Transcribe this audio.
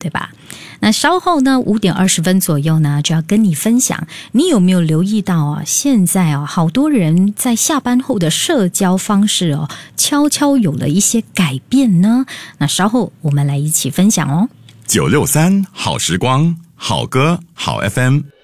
对吧？那稍后呢5:20左右呢，就要跟你分享，你有没有留意到啊？现在啊，好多人在下班后的社交方式哦，悄悄有了一些改变呢。那稍后我们来一起分享哦。 963好时光，好歌好 FM。